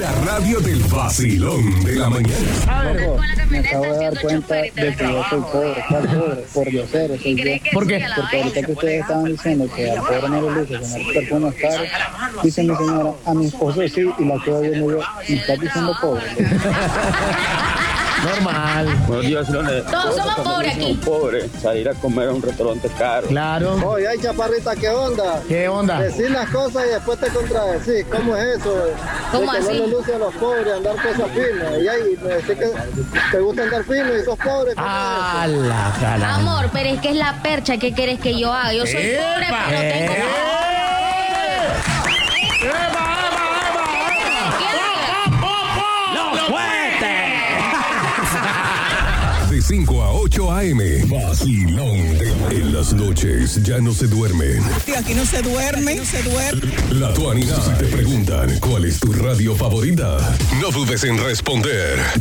La radio del vacilón de la mañana. Me acabo de dar cuenta de que yo soy pobre. ¿Cuál pobre? Por diosero soy yo. ¿Por qué? Porque ahorita que ustedes estaban diciendo que al pobre no le luce tener perfumes caros, dice mi señora, a mi esposo sí, y la quedo viendo yo, ¿me estás diciendo pobre? Normal. Buenos días, Leones. Todos somos pobres aquí. Pobres, salir a comer a un restaurante caro. Claro. Oye, ay, chaparrita, ¿qué onda? ¿Qué onda? Decir las cosas y después te contradecir. ¿Cómo es eso? ¿Cómo de que así? no le luce a los pobres andar cosas finas. Y ahí me decís que te gusta andar fino y sos pobre. ¿cómo ¡A la cara! Amor, pero es que es la percha. ¿Qué quieres que yo haga? Yo soy pobre, pero tengo... De 5 a 8 a.m. Vacilón en las noches ya no se duermen. Aquí no se duerme, no se duerme. La Tuanina. Si te preguntan cuál es tu radio favorita, no dudes en responder.